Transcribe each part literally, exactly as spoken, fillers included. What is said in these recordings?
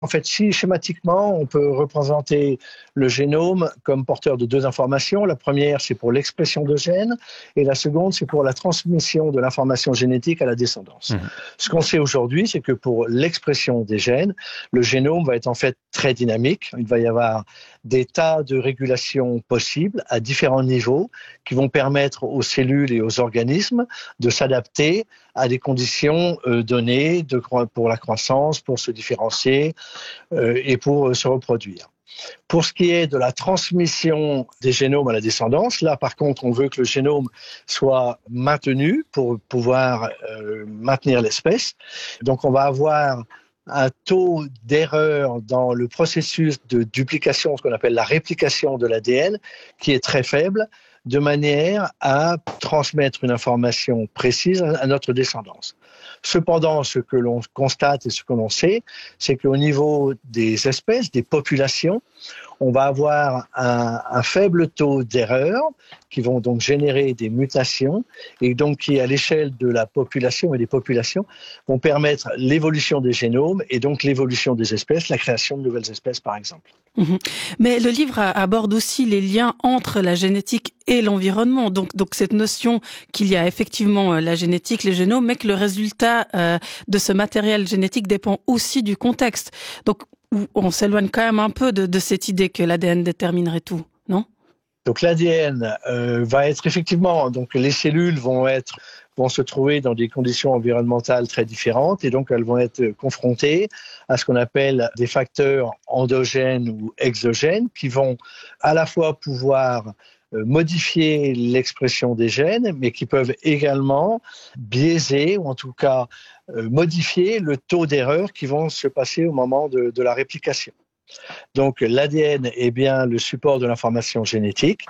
En fait, si schématiquement, on peut représenter le génome comme porteur de deux informations. La première, c'est pour l'expression de gènes, et la seconde, c'est pour la transmission de l'information génétique à la descendance. Mmh. Ce qu'on sait aujourd'hui, c'est que pour l'expression des gènes, le génome va être en fait très dynamique. Il va y avoir des tas de régulations possibles à différents niveaux qui vont permettre aux cellules et aux organismes de s'adapter à des conditions euh, données de, pour la croissance, pour se différencier euh, et pour euh, se reproduire. Pour ce qui est de la transmission des génomes à la descendance, là par contre on veut que le génome soit maintenu pour pouvoir euh, maintenir l'espèce. Donc on va avoir un taux d'erreur dans le processus de duplication, ce qu'on appelle la réplication de l'A D N, qui est très faible, de manière à transmettre une information précise à notre descendance. Cependant, ce que l'on constate et ce que l'on sait, c'est qu'au niveau des espèces, des populations, on va avoir un, un faible taux d'erreur qui vont donc générer des mutations et donc qui, à l'échelle de la population et des populations, vont permettre l'évolution des génomes et donc l'évolution des espèces, la création de nouvelles espèces par exemple. Mmh. Mais le livre aborde aussi les liens entre la génétique et l'environnement. Donc, donc cette notion qu'il y a effectivement la génétique, les génomes, mais que le résultat euh, de ce matériel génétique dépend aussi du contexte. Donc, on s'éloigne quand même un peu de, de cette idée que l'A D N déterminerait tout, non ? Donc l'A D N euh, va être effectivement, donc les cellules vont être vont se trouver dans des conditions environnementales très différentes et donc elles vont être confrontées à ce qu'on appelle des facteurs endogènes ou exogènes qui vont à la fois pouvoir modifier l'expression des gènes, mais qui peuvent également biaiser ou en tout cas modifier le taux d'erreur qui vont se passer au moment de, de la réplication. Donc l'A D N est bien le support de l'information génétique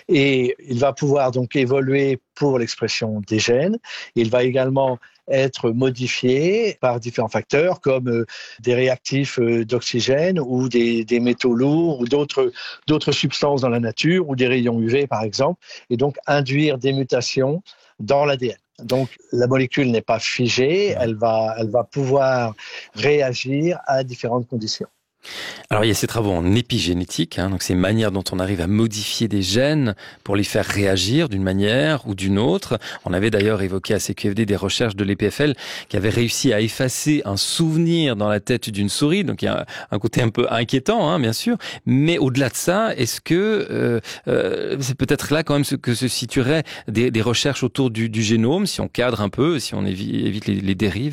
et il va pouvoir donc évoluer pour l'expression des gènes. Il va également être modifié par différents facteurs comme des réactifs d'oxygène ou des, des métaux lourds ou d'autres, d'autres substances dans la nature ou des rayons U V par exemple et donc induire des mutations dans l'A D N. Donc la molécule n'est pas figée, elle va, elle va pouvoir réagir à différentes conditions. Alors il y a ces travaux en épigénétique, hein, donc c'est une manière dont on arrive à modifier des gènes pour les faire réagir d'une manière ou d'une autre. On avait d'ailleurs évoqué à C Q F D des recherches de l'E P F L qui avaient réussi à effacer un souvenir dans la tête d'une souris, donc il y a un côté un peu inquiétant, hein, bien sûr. Mais au-delà de ça, est-ce que euh, euh, c'est peut-être là quand même ce que se situeraient des, des recherches autour du, du génome, si on cadre un peu, si on évite, évite les, les dérives ?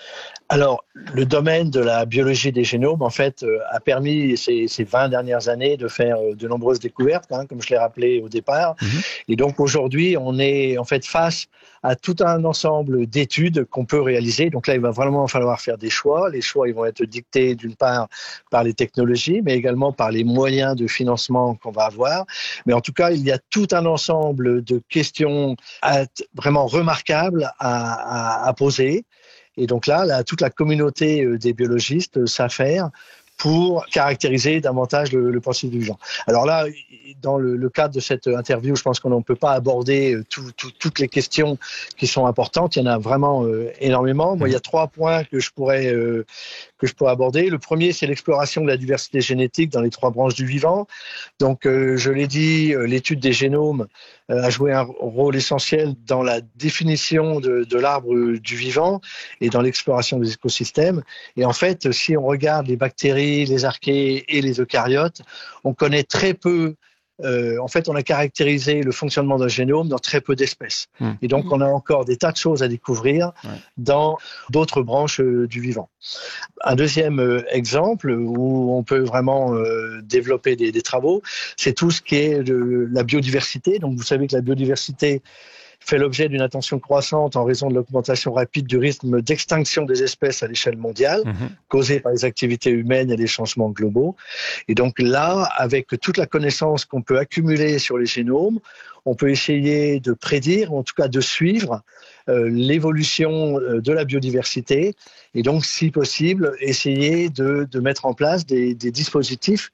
Alors, le domaine de la biologie des génomes, en fait, euh, a permis ces, ces vingt dernières années de faire euh, de nombreuses découvertes, hein, comme je l'ai rappelé au départ. Mmh. Et donc, aujourd'hui, on est en fait face à tout un ensemble d'études qu'on peut réaliser. Donc là, il va vraiment falloir faire des choix. Les choix, ils vont être dictés d'une part par les technologies, mais également par les moyens de financement qu'on va avoir. Mais en tout cas, il y a tout un ensemble de questions à, vraiment remarquables à, à, à poser. Et donc là, là, toute la communauté des biologistes s'affaire pour caractériser davantage le, le processus du vivant. Alors là, dans le, le cadre de cette interview, je pense qu'on ne peut pas aborder tout, tout, toutes les questions qui sont importantes. Il y en a vraiment euh, énormément. Moi, il y a trois points que je pourrais euh, que je pourrais aborder. Le premier, c'est l'exploration de la diversité génétique dans les trois branches du vivant. Donc, euh, je l'ai dit, euh, l'étude des génomes euh, a joué un rôle essentiel dans la définition de, de l'arbre du vivant et dans l'exploration des écosystèmes. Et en fait, si on regarde les bactéries, les archées et les eucaryotes, on connaît très peu. Euh, en fait, on a caractérisé le fonctionnement d'un génome dans très peu d'espèces. Mmh. Et donc, on a encore des tas de choses à découvrir ouais. dans d'autres branches euh, du vivant. Un deuxième euh, exemple où on peut vraiment euh, développer des, des travaux, c'est tout ce qui est de la biodiversité. Donc, vous savez que la biodiversité fait l'objet d'une attention croissante en raison de l'augmentation rapide du rythme d'extinction des espèces à l'échelle mondiale, mmh. causée par les activités humaines et les changements globaux. Et donc là, avec toute la connaissance qu'on peut accumuler sur les génomes, on peut essayer de prédire, ou en tout cas de suivre euh, l'évolution euh, de la biodiversité et donc, si possible, essayer de, de mettre en place des, des dispositifs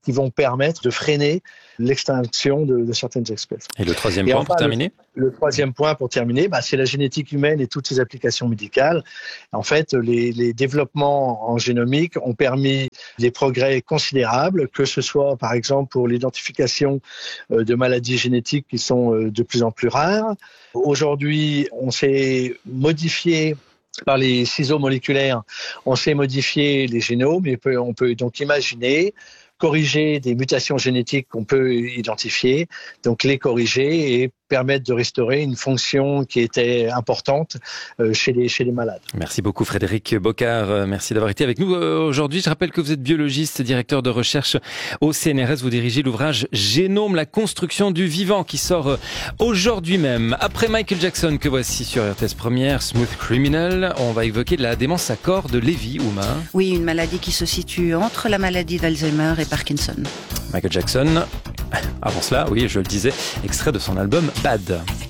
qui vont permettre de freiner l'extinction de, de certaines espèces. Et le troisième et point enfin, pour terminer le, le troisième point pour terminer, bah, c'est la génétique humaine et toutes ses applications médicales. En fait, les, les développements en génomique ont permis des progrès considérables, que ce soit par exemple pour l'identification de maladies génétiques qui sont de plus en plus rares. Aujourd'hui, on s'est modifié par les ciseaux moléculaires, on sait modifier les génomes et on peut donc imaginer corriger des mutations génétiques qu'on peut identifier, donc les corriger et permettre de restaurer une fonction qui était importante chez les, chez les malades. Merci beaucoup Frédéric Bocard, merci d'avoir été avec nous aujourd'hui. Je rappelle que vous êtes biologiste, directeur de recherche au C N R S. Vous dirigez l'ouvrage Génome, la construction du vivant qui sort aujourd'hui même. Après Michael Jackson, que voici sur R T S Première, Smooth Criminal, on va évoquer la démence à corps de Lévy, Ouma. Oui, une maladie qui se situe entre la maladie d'Alzheimer et Parkinson. Michael Jackson, avant cela, oui, je le disais, extrait de son album Bad.